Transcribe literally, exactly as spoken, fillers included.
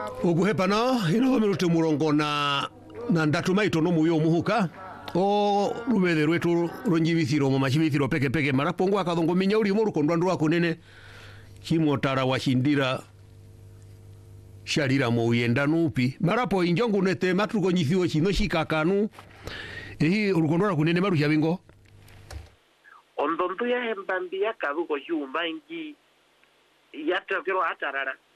Ukuhepana ino wamirute murongo na na ndatuma itono muyo muhuka o rubele rwetu ronjibithiro mu machibithiro peke peke marapongo akathongo minya uri mu rukondo ndu akunene kimotara washindira sharira mu uyenda nupi marapo injongu nete matruko nyithiwo chino shikakanu ehi urukondo akunene maru yabingo ondondu ya hembambia kabuko yumba ingi yataviro atarara